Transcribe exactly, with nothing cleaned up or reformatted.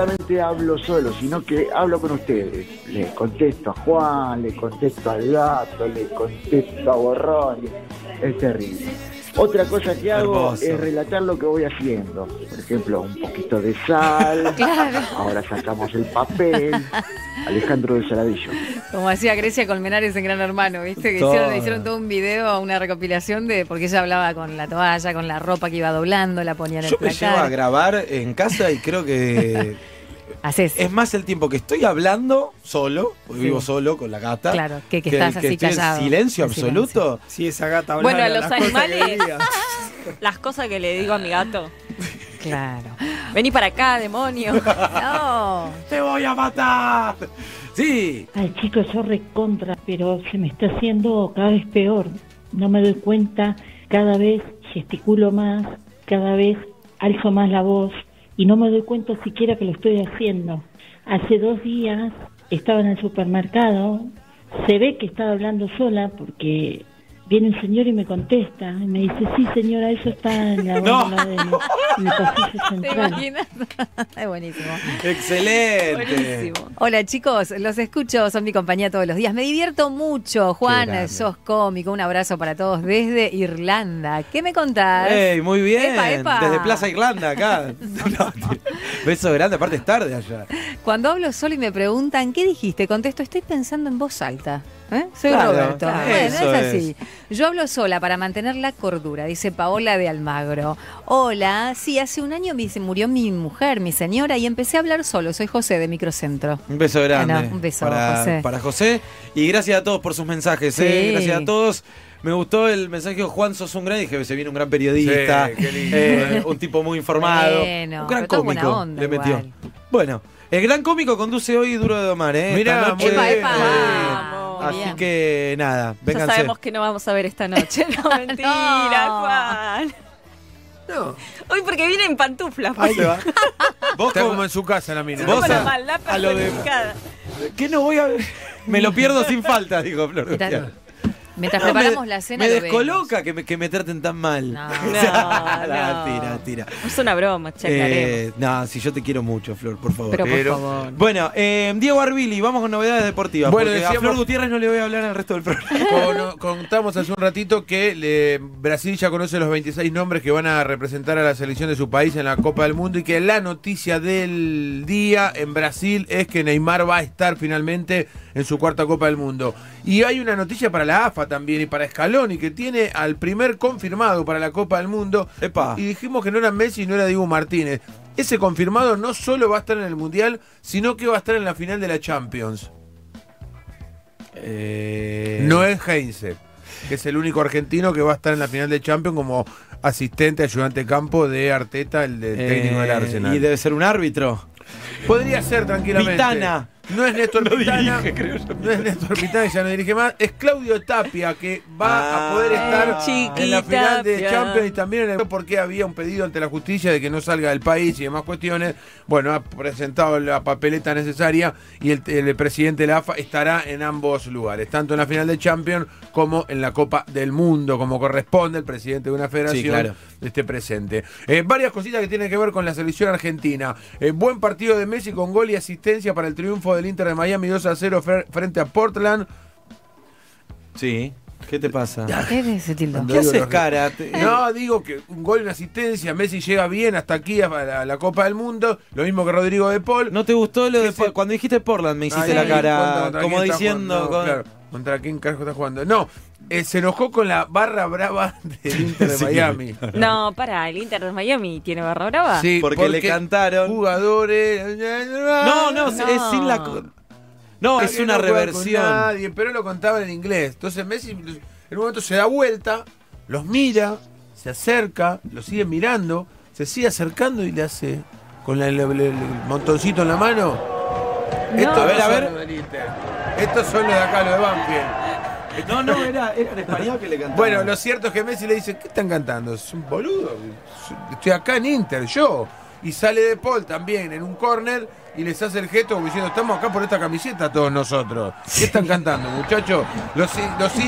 solamente hablo solo, sino que hablo con ustedes. Le contesto a Juan, le contesto al gato, le contesto a Borrón. Es terrible. Otra cosa que hago Hermoso. es relatar lo que voy haciendo. Por ejemplo, un poquito de sal. Claro. Ahora sacamos el papel. Alejandro de Saladillo. Como hacía Grecia Colmenares en Gran Hermano, ¿viste? Que hicieron, hicieron todo un video, una recopilación de... Porque ella hablaba con la toalla, con la ropa que iba doblando, la ponía en el Yo placar. me llevo a grabar en casa y creo que... Haces. Es más el tiempo que estoy hablando solo, porque Sí. vivo solo con la gata. Claro, que, que estás que así estoy callado. en silencio En absoluto. silencio. Sí, esa gata habla. Bueno, a de los las cosas animales, que diga. las cosas que le digo a mi gato. Claro. Vení para acá, demonio. No. ¡Te voy a matar! Sí. Ay, chicos, yo recontra, pero se me está haciendo cada vez peor. No me doy cuenta, cada vez gesticulo más, cada vez alzo más la voz y no me doy cuenta siquiera que lo estoy haciendo. Hace dos días estaba en el supermercado, se ve que estaba hablando sola porque viene un señor y me contesta y me dice, sí señora, eso está en la góndola del en el pasillo ¿Te central. imaginas? Es buenísimo. Excelente. Buenísimo. Hola chicos, los escucho, son mi compañía todos los días. Me divierto mucho. Juan, sos cómico. Un abrazo para todos desde Irlanda. ¿Qué me contás? Ey, muy bien. Epa, epa. Desde Plaza Irlanda, acá. No, beso grande, aparte es tarde allá. Cuando hablo solo y me preguntan, ¿qué dijiste? Contesto, estoy pensando en voz alta. ¿Eh? Soy Claro, Roberto. claro. Bueno, Eso es así. Yo hablo sola para mantener la cordura, dice Paola de Almagro. Hola, sí, hace un año me se murió mi mujer, mi señora, y empecé a hablar solo. Soy José de Microcentro. Un beso grande. Bueno, un beso, para José. Para José. Y gracias a todos por sus mensajes. Sí. ¿eh? Gracias a todos. Me gustó el mensaje de Juan, sos un gran, dije, se viene un gran periodista, Sí, qué lindo, eh, ¿eh? un tipo muy informado, Bueno, un gran pero todo buena cómico, onda le metió. igual. Bueno, el gran cómico conduce hoy Duro de Domar, ¿eh? Mirá, Esta noche, Epa, epa. eh, Vamos. así Bien. que nada, Ya vénganse. sabemos que no vamos a ver esta noche. No, mentira, No. Juan. No. Hoy porque viene en pantuflas. Ahí te va. Vos Está como- como en su casa la mina. Vos Con la a- maldad a lo de- personificada. ¿Qué no voy a ver? Me lo pierdo sin falta, dijo Flor. Mientras, Gutiérrez. mientras No, preparamos me, la cena. me lo descoloca que me, que me traten tan mal. No. No, Nah, no. tira, tira. Es una broma, checaremos. Eh, no, si yo te quiero mucho, Flor, por favor. Pero por Pero- favor. Bueno, eh, Diego Arbili, vamos con novedades deportivas. Bueno, porque a decíamos- Flor Gutiérrez no le voy a hablar al resto del programa. Con- contamos hace un ratito que le- Brasil ya conoce los veintiséis nombres que van a representar a la selección de su país en la Copa del Mundo y que la noticia del día en Brasil es que Neymar va a estar finalmente en su cuarta Copa del Mundo. Y hay una noticia para la A F A también y para Scaloni, que tiene al primer confirmado para la Copa del Mundo. Epa. Y dijimos que no era Messi y no era Dibu Martínez. Ese confirmado no solo va a estar en el Mundial, sino que va a estar en la final de la Champions. Eh, No es Heinze, que es el único argentino que va a estar en la final de Champions como asistente, ayudante de campo de Arteta, el de técnico del eh, Arsenal. Y debe ser un árbitro. Podría ser tranquilamente. Pitana. No es Néstor No Pitana. dirige, creo yo. No es Néstor Pitana, ya no dirige más. Es Claudio Tapia, que va Ah. a poder estar Chiqui en la final de Tapia. Champions y también en el porque había un pedido ante la justicia de que no salga del país y demás cuestiones. Bueno, ha presentado la papeleta necesaria y el, el presidente de la A F A estará en ambos lugares, tanto en la final de Champions como en la Copa del Mundo, como corresponde el presidente de una federación Sí, claro. esté presente. Eh, varias cositas que tienen que ver con la selección argentina. Eh, buen partido de Messi con gol y asistencia para el triunfo del Inter de Miami dos a cero fre- frente a Portland. Sí. ¿Qué te pasa? ¿Qué es ese tildo? Cuando ¿Qué digo haces, los- cara? Te- No, digo que un gol y una asistencia. Messi llega bien hasta aquí a la, a la Copa del Mundo. Lo mismo que Rodrigo de Paul. ¿No te gustó lo de ¿Qué se- Por- cuando dijiste Portland? Me hiciste Ahí, la contra- cara contra como quién está diciendo. jugando. con- Claro, ¿contra quién carajo está jugando? No, eh, se enojó con la barra brava del Inter de Sí. Miami. No, para, el Inter de Miami tiene barra brava. Sí, Porque le cantaron. Jugadores. No, no, No. es sin la. co- No, es Que una no juega con reversión. nadie, pero lo contaban en inglés. Entonces Messi en un momento se da vuelta, los mira, se acerca, los sigue mirando, se sigue acercando y le hace con la- el, el- el montoncito en la mano. Estos A ver, no a son ver. los del Inter. Estos son los de acá, los de Banfield. No, no, era, era en español que le cantaban. Bueno, lo cierto es que Messi le dice, ¿qué están cantando? Es un boludo. Estoy acá en Inter, yo. Y sale de Paul también en un córner y les hace el gesto como diciendo, estamos acá por esta camiseta todos nosotros. ¿Qué están cantando, muchachos? Los, los